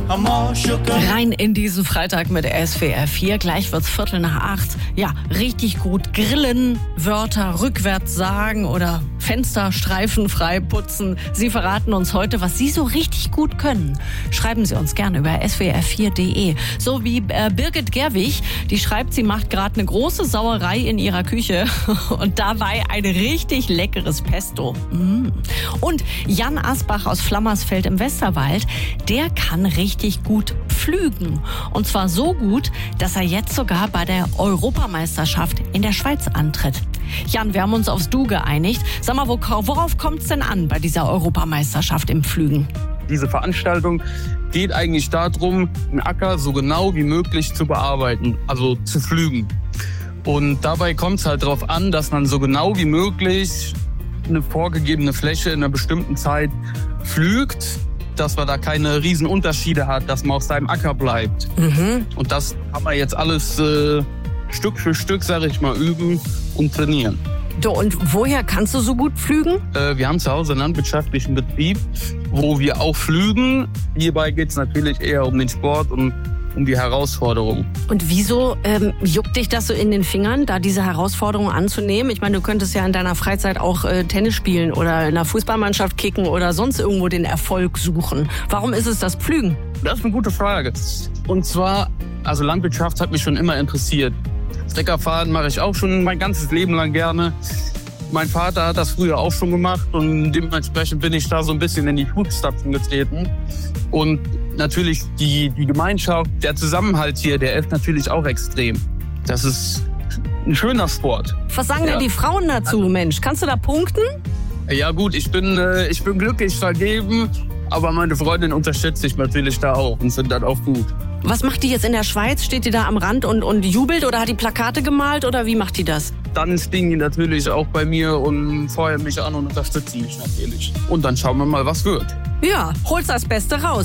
Rein in diesen Freitag mit SWR 4. Gleich wird's 7:45. Ja, richtig gut grillen, Wörter rückwärts sagen oder Fenster streifenfrei putzen. Sie verraten uns heute, was Sie so richtig gut können. Schreiben Sie uns gerne über swr4.de. So wie Birgit Gerwig, die schreibt, sie macht gerade eine große Sauerei in ihrer Küche und dabei ein richtig leckeres Pesto. Und Jan Asbach aus Flammersfeld im Westerwald, der kann richtig gut pflügen. Und zwar so gut, dass er jetzt sogar bei der Europameisterschaft in der Schweiz antritt. Jan, wir haben uns aufs Du geeinigt. Sag mal, worauf kommt es denn an bei dieser Europameisterschaft im Pflügen? Diese Veranstaltung geht eigentlich darum, einen Acker so genau wie möglich zu bearbeiten, also zu pflügen. Und dabei kommt es halt darauf an, dass man so genau wie möglich eine vorgegebene Fläche in einer bestimmten Zeit pflügt, dass man da keine riesen Unterschiede hat, dass man auf seinem Acker bleibt. Und das kann man jetzt alles Stück für Stück, sag ich mal, üben und trainieren. Du, und woher kannst du so gut pflügen? Wir haben zu Hause einen landwirtschaftlichen Betrieb, wo wir auch pflügen. Hierbei geht es natürlich eher um den Sport und um die Herausforderung. Und wieso juckt dich das so in den Fingern, da diese Herausforderung anzunehmen? Ich meine, du könntest ja in deiner Freizeit auch Tennis spielen oder in einer Fußballmannschaft kicken oder sonst irgendwo den Erfolg suchen. Warum ist es das Pflügen? Das ist eine gute Frage. Und zwar, also Landwirtschaft hat mich schon immer interessiert. Steckerfahren mache ich auch schon mein ganzes Leben lang gerne. Mein Vater hat das früher auch schon gemacht und dementsprechend bin ich da so ein bisschen in die Fußstapfen getreten. Und natürlich die Gemeinschaft, der Zusammenhalt hier, der ist natürlich auch extrem. Das ist ein schöner Sport. Was sagen denn die Frauen dazu, Mensch? Kannst du da punkten? Ja gut, ich bin glücklich vergeben, aber meine Freundin unterstützt sich natürlich da auch und sind dann auch gut. Was macht die jetzt in der Schweiz? Steht die da am Rand und jubelt oder hat die Plakate gemalt oder wie macht die das? Dann stehen die natürlich auch bei mir und feuern mich an und unterstützen mich natürlich. Und dann schauen wir mal, was wird. Ja, holst das Beste raus.